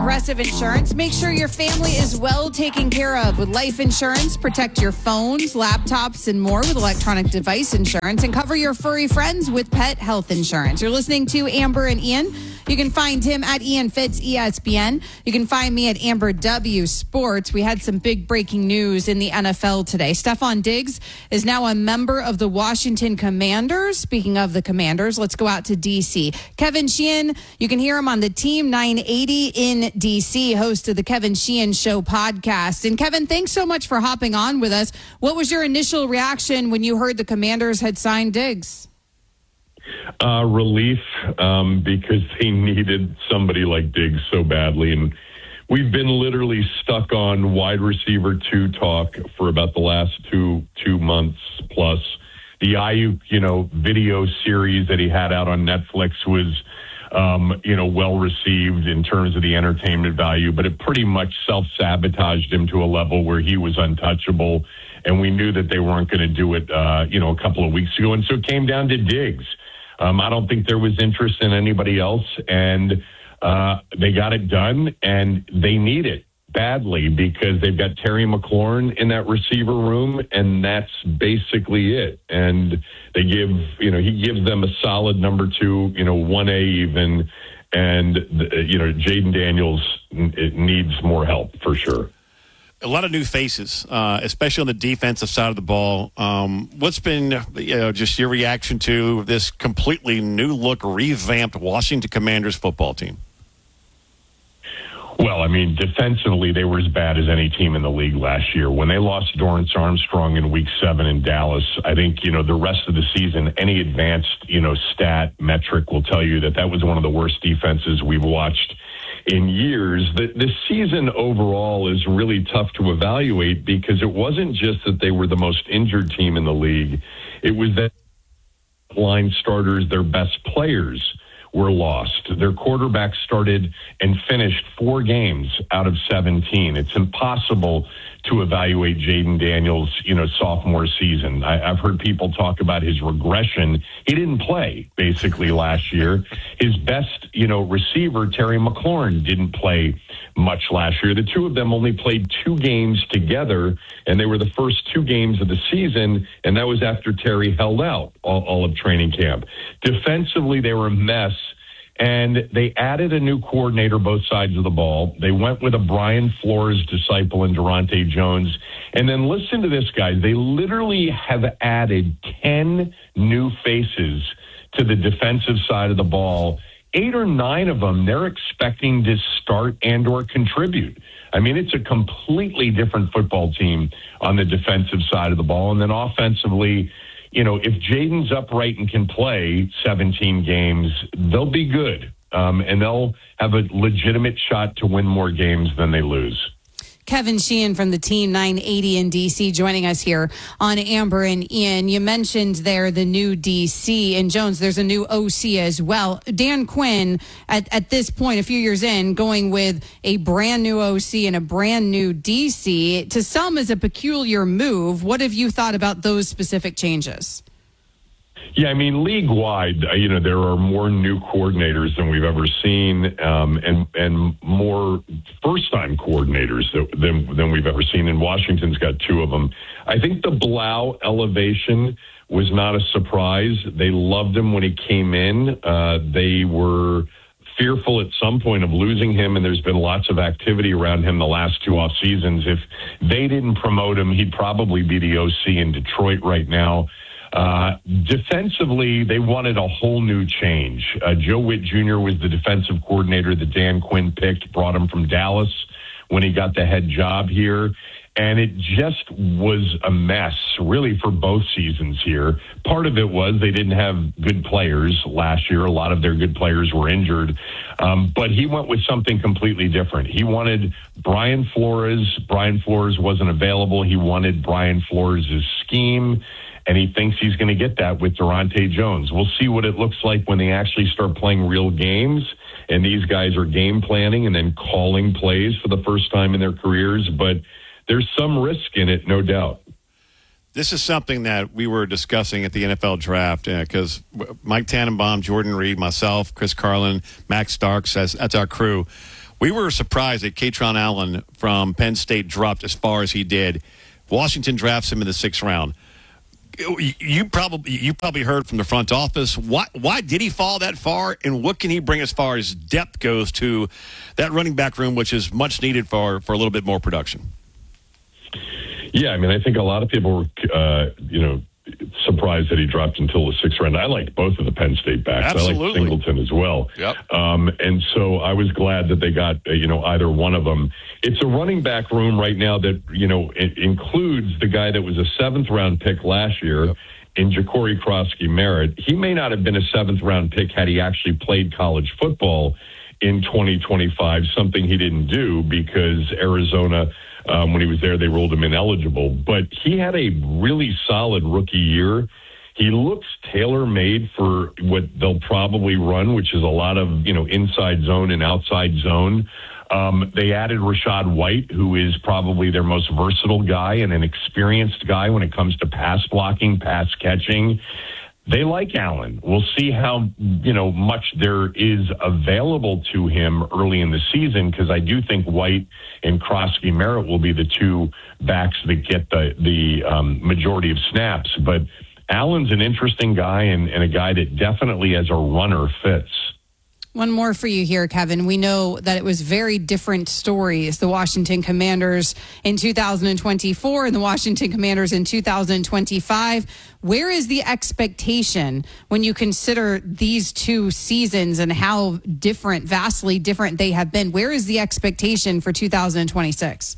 Progressive Insurance. Make sure your family is well taken care of with life insurance. Protect your phones, laptops, and more with electronic device insurance. And cover your furry friends with pet health insurance. You're listening to Amber and Ian. You can find him at Ian Fitz ESPN. You can find me at Amber W Sports. We had some big breaking news in the NFL today. Stephon Diggs is now a member of the Washington Commanders. Speaking of the Commanders, let's go out to D.C. Kevin Sheehan, you can hear him on the Team 980 in D.C., host of the Kevin Sheehan Show podcast. And Kevin, thanks so much for hopping on with us. What was your initial reaction when you heard the Commanders had signed Diggs? Relief, because they needed somebody like Diggs so badly. And we've been literally stuck on wide receiver 2 talk for about the last two months plus. The Ayuk, video series that he had out on Netflix was, well received in terms of the entertainment value, but it pretty much self-sabotaged him to a level where he was untouchable. And we knew that they weren't going to do it, a couple of weeks ago. And so it came down to Diggs. I don't think there was interest in anybody else, and they got it done, and they need it badly because they've got Terry McLaurin in that receiver room, and that's basically it. And they he gives them a solid number 2, 1A even, and, Jaden Daniels needs more help for sure. A lot of new faces, especially on the defensive side of the ball. What's been just your reaction to this completely new look, revamped Washington Commanders football team? Well, defensively, they were as bad as any team in the league last year. When they lost Dorrance Armstrong in Week 7 in Dallas, I think, the rest of the season, any advanced, stat metric will tell you that was one of the worst defenses we've watched in years. The season overall is really tough to evaluate because it wasn't just that they were the most injured team in the league. It was that line starters, their best players, were lost. Their quarterback started and finished 4 games out of 17. It's impossible to evaluate Jaden Daniels, sophomore season. I've heard people talk about his regression. He didn't play basically last year. His best, receiver, Terry McLaurin, didn't play much last year. The two of them only played 2 games together, and they were the first 2 games of the season, and that was after Terry held out all of training camp. Defensively, they were a mess. And they added a new coordinator both sides of the ball. They went with a Brian Flores disciple in Durante Jones. And then listen to this, guys. They literally have added 10 new faces to the defensive side of the ball. 8 or 9 of them, they're expecting to start and or contribute. It's a completely different football team on the defensive side of the ball. And then offensively, if Jaden's upright and can play 17 games, they'll be good. And they'll have a legitimate shot to win more games than they lose. Kevin Sheehan from the Team 980 in D.C. joining us here on Amber and Ian. You mentioned there the new D.C. and Jones. There's a new OC as well. Dan Quinn, at this point, a few years in, going with a brand new OC and a brand new D.C. To some is a peculiar move. What have you thought about those specific changes? Yeah, league-wide, there are more new coordinators than we've ever seen, and more first-time coordinators than we've ever seen. And Washington's got 2 of them. I think the Blau elevation was not a surprise. They loved him when he came in. They were fearful at some point of losing him, and there's been lots of activity around him the last 2 off seasons. If they didn't promote him, he'd probably be the OC in Detroit right now. Defensively, they wanted a whole new change. Joe Witt Jr. was the defensive coordinator that Dan Quinn picked, brought him from Dallas when he got the head job here. And it just was a mess, really, for both seasons here. Part of it was they didn't have good players last year. A lot of their good players were injured. But he went with something completely different. He wanted Brian Flores. Brian Flores wasn't available. He wanted Brian Flores' scheme. And he thinks he's going to get that with Durante Jones. We'll see what it looks like when they actually start playing real games. And these guys are game planning and then calling plays for the first time in their careers. But there's some risk in it, no doubt. This is something that we were discussing at the NFL draft because Mike Tannenbaum, Jordan Reed, myself, Chris Carlin, Max Starks, that's our crew. We were surprised that Katron Allen from Penn State dropped as far as he did. Washington drafts him in the 6th round. You probably heard from the front office. Why did he fall that far, and what can he bring as far as depth goes to that running back room, which is much needed for a little bit more production? Yeah, I mean, I think a lot of people were, surprised that he dropped until the 6th round. I like both of the Penn State backs. Absolutely. I like Singleton as well. Yep. And so I was glad that they got, either one of them. It's a running back room right now that, it includes the guy that was a 7th round pick last year in Ja'Cory Krosky-Merritt. He may not have been a 7th round pick had he actually played college football in 2025, something he didn't do because Arizona, when he was there, they ruled him ineligible. But he had a really solid rookie year. He looks tailor-made for what they'll probably run, which is a lot of, inside zone and outside zone. They added Rashad White, who is probably their most versatile guy and an experienced guy when it comes to pass blocking, pass catching. They like Allen. We'll see how, much there is available to him early in the season, because I do think White and Krosky-Merritt will be the two backs that get the majority of snaps. But Allen's an interesting guy and a guy that definitely as a runner fits. One more for you here, Kevin. We know that it was very different stories. The Washington Commanders in 2024 and the Washington Commanders in 2025. Where is the expectation when you consider these two seasons and how different, vastly different they have been? Where is the expectation for 2026?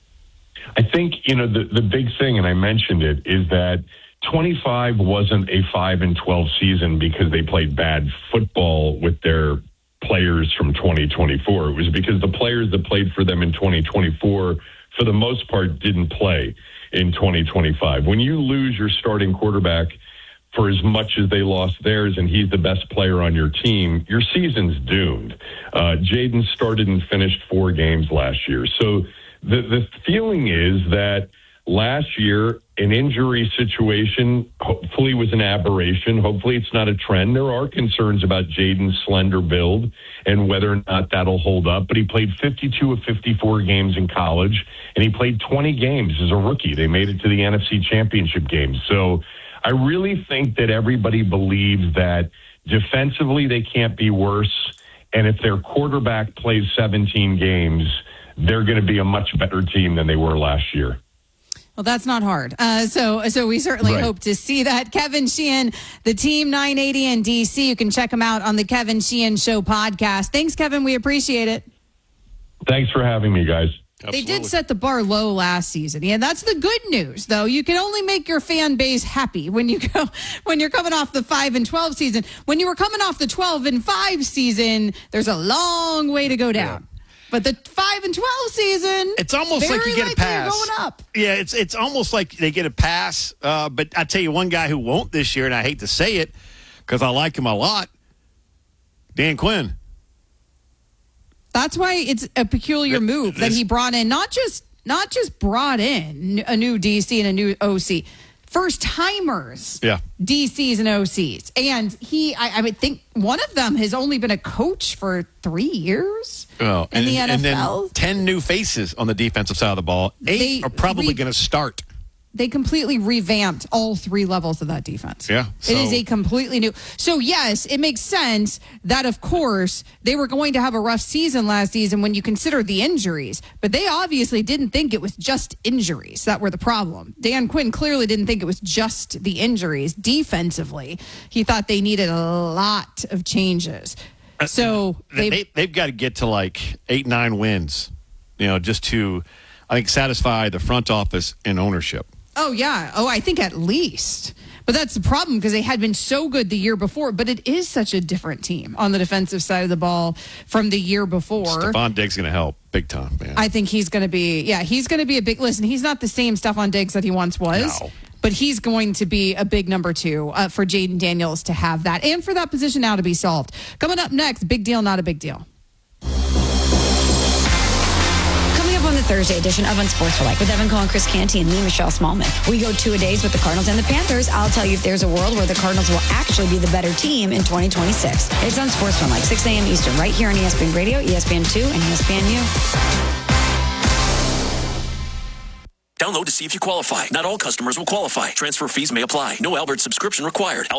I think, the big thing, and I mentioned it, is that 25 wasn't a 5-12 season because they played bad football with their players from 2024. It was because the players that played for them in 2024, for the most part, didn't play in 2025. When you lose your starting quarterback for as much as they lost theirs and he's the best player on your team, your season's doomed. Jaden started and finished 4 games last year. So the feeling is that last year, an injury situation hopefully was an aberration. Hopefully it's not a trend. There are concerns about Jaden's slender build and whether or not that'll hold up. But he played 52 of 54 games in college, and he played 20 games as a rookie. They made it to the NFC Championship game. So I really think that everybody believes that defensively they can't be worse. And if their quarterback plays 17 games, they're going to be a much better team than they were last year. Well, that's not hard. So we certainly hope to see that. Kevin Sheehan, the Team 980 in DC. You can check him out on the Kevin Sheehan Show podcast. Thanks, Kevin. We appreciate it. Thanks for having me, guys. Absolutely. They did set the bar low last season. Yeah, that's the good news, though. You can only make your fan base happy when you're coming off the 5-12 season. When you were coming off the 12-5 season, there's a long way to go down. Yeah. But the 5-12 season, it's almost like you get a pass. Going up. Yeah, it's almost like they get a pass. But I tell you, one guy who won't this year, and I hate to say it because I like him a lot, Dan Quinn. That's why it's a peculiar move that he brought in. Not just brought in a new DC and a new OC. First timers, DCs and OCs. And I would think one of them has only been a coach for 3 years in the NFL. And then 10 new faces on the defensive side of the ball. 8 are probably going to start. They completely revamped all 3 levels of that defense. Yeah. It is a completely new. So, yes, it makes sense that, of course, they were going to have a rough season last season when you consider the injuries. But they obviously didn't think it was just injuries that were the problem. Dan Quinn clearly didn't think it was just the injuries. Defensively, he thought they needed a lot of changes. So they've got to get to like 8-9 wins, just to, I think, satisfy the front office and ownership. Oh, yeah. Oh, I think at least. But that's the problem because they had been so good the year before. But it is such a different team on the defensive side of the ball from the year before. Stephon Diggs going to help big time, man. I think he's going to be, he's going to be a big, listen, he's not the same Stephon Diggs that he once was. No. But he's going to be a big number 2 for Jaden Daniels to have that and for that position now to be solved. Coming up next, big deal, not a big deal. Coming up on the Thursday edition of Unsportsmanlike with Evan Cohen, Chris Canty, and me, Michelle Smallman. We go 2-a-days with the Cardinals and the Panthers. I'll tell you if there's a world where the Cardinals will actually be the better team in 2026. It's Unsportsmanlike, 6 a.m. Eastern, right here on ESPN Radio, ESPN2, and ESPNU. Download to see if you qualify. Not all customers will qualify. Transfer fees may apply. No Albert subscription required.